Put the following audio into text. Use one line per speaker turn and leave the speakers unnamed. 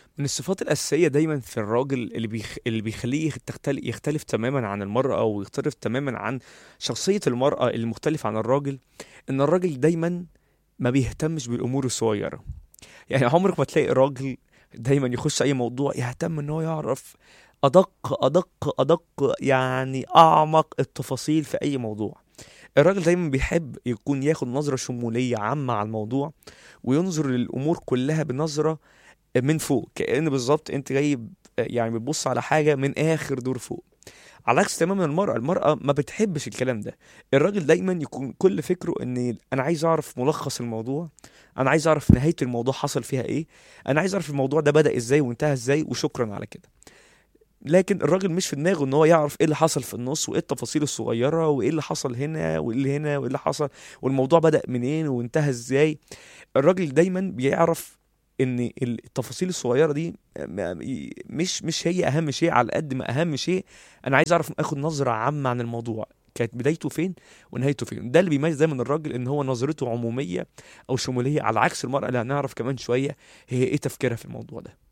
من الصفات الأساسية دايما في الراجل اللي بيخليه يختلف تماما عن المرأة، ويختلف تماما عن شخصية المرأة المختلفة عن الراجل، إن الراجل دايما ما بيهتمش بالأمور الصغيرة. يعني عمرك ما تلاقي راجل دايما يخش أي موضوع يهتم إن هو يعرف أدق يعني أعمق التفاصيل في أي موضوع. الراجل دايما بيحب يكون ياخد نظرة شمولية عامة على الموضوع، وينظر للأمور كلها بنظرة من فوق، كأن بالظبط انت جاي يعني بتبص على حاجة من آخر دور فوق. على عكس تماما المرأة ما بتحبش الكلام ده. الراجل دايما يكون كل فكره ان انا عايز اعرف ملخص الموضوع، انا عايز اعرف نهاية الموضوع حصل فيها ايه، انا عايز اعرف الموضوع ده بدأ ازاي وانتهى ازاي وشكرا على كده. لكن الراجل مش في دماغه ان هو يعرف ايه اللي حصل في النص، وايه التفاصيل الصغيرة، وايه اللي حصل هنا وايه اللي هنا وايه اللي حصل، والموضوع بدأ منين وانتهى ازاي. الراجل دايما بيعرف ان التفاصيل الصغيره دي مش هي اهم شيء، على قد ما اهم شيء انا عايز اعرف اخد نظره عامه عن الموضوع، كانت بدايته فين ونهايته فين. ده اللي بيميز دايما الراجل، ان هو نظرته عموميه او شموليه، على عكس المراه اللي هنعرف كمان شويه هي ايه تفكيرها في الموضوع ده.